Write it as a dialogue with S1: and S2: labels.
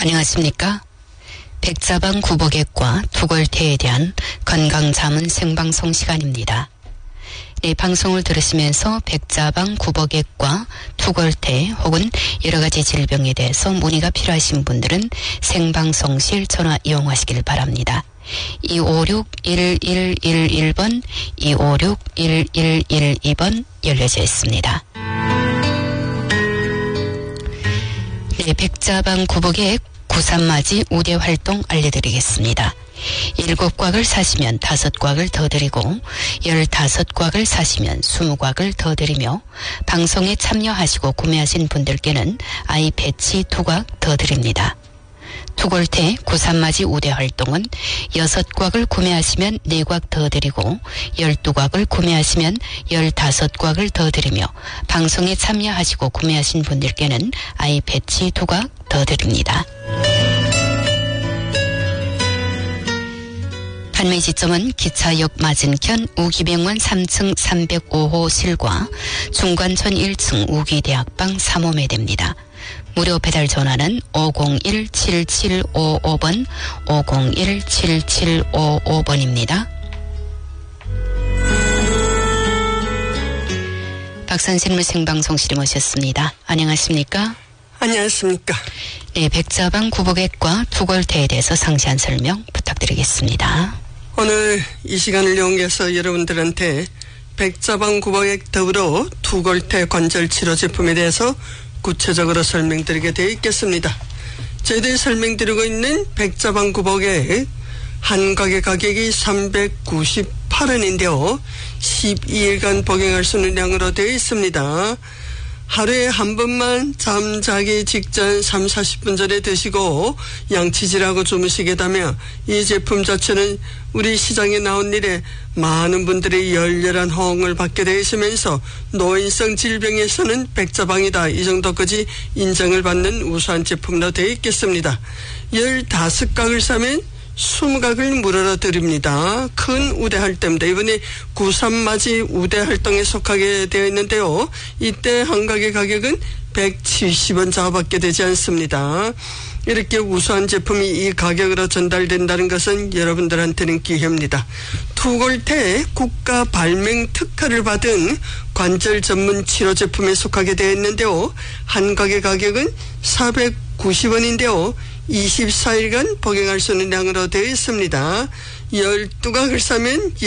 S1: 안녕하십니까? 백자방 구복액과 투골태에 대한 건강자문 생방송 시간입니다. 이 방송을 들으시면서 백자방 구복액과 투골태 혹은 여러 가지 질병에 대해서 문의가 필요하신 분들은 생방송실 전화 이용하시길 바랍니다. 256-1111번, 256-1112번 열려져 있습니다. 네, 백자방 구복액 구삼맞이 우대 활동 알려드리겠습니다. 7곽을 사시면 5곽을 더 드리고 15곽을 사시면 20곽을 더 드리며 방송에 참여하시고 구매하신 분들께는 아이 패치 2곽 더 드립니다. 투골태 구삼맞이 우대 활동은 6곽을 구매하시면 4곽 더 드리고 12곽을 구매하시면 15곽을 더 드리며 방송에 참여하시고 구매하신 분들께는 아이 패치 2곽 더 드립니다. 판매 지점은 기차역 맞은편 우기병원 3층 305호실과 중관촌 1층 우기대학방 3호매 됩니다. 무료 배달 전화는 501-7755번, 501-7755번입니다. 박선생님을 생방송실에 모셨습니다. 안녕하십니까?
S2: 안녕하십니까?
S1: 네, 백자방 구복액과 투골태에 대해서 상세한 설명 부탁드리겠습니다.
S2: 오늘 이 시간을 이용해서 여러분들한테 백자방 구복액 더불어 투골태 관절 치료 제품에 대해서 구체적으로 설명드리게 되어 있겠습니다. 저희들이 설명드리고 있는 백자방 구복액 한 가게 가격이 398원인데요. 12일간 복용할 수 있는 양으로 되어 있습니다. 하루에 한 번만 잠자기 직전 30-40분 전에 드시고 양치질하고 주무시게 되면 이 제품 자체는 우리 시장에 나온 일에 많은 분들이 열렬한 호응을 받게 되어 있으면서 노인성 질병에서는 백자방이다, 이 정도까지 인정을 받는 우수한 제품으로 되어 있겠습니다. 15각을 사면 20각을 무료로 드립니다. 큰 우대 활동입니다. 이번에 구삼맞이 우대 활동에 속하게 되어 있는데요. 이때 한 각의 가격은 170원 저하밖에 되지 않습니다. 이렇게 우수한 제품이 이 가격으로 전달된다는 것은 여러분들한테는 기회입니다. 투골태 국가 발명 특허를 받은 관절 전문 치료 제품에 속하게 되어 있는데요. 한 각의 가격은 490원인데요. 24일간 복용할 수 있는 양으로 되어 있습니다. 12각을 사면